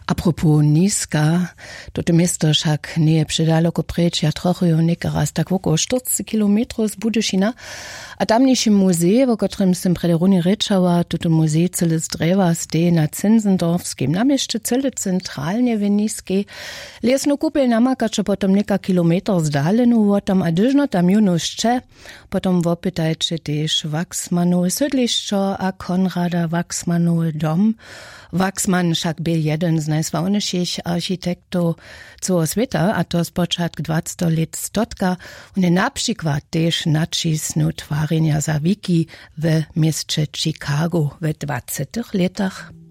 Apropos niska, to miasto však nie je przydaleko preč, ja trochu jo nieraz tak około 40 kilometrów z Budyšina. A tamniejszy muzej, o którym sem prederuni rečała, to muzej cyle z drewa steje na Zinzendorfskim namieście, cyle centralnie w Niskiej. Lesno kupel namakacze potom nieka kilometr zdalenu, tam a dyżno tam junoszcze, potom wopytajcie też Wachsmanowe sydliszczo a Konrada Wachsmanowe dom. Wachsman však byl jeden z najsławniejszych architektów całego świata, a to z początku 20 lat stotka. On je naprzykład też nacisnął twarzenia zawiki w mieście Chicago w 20 latach.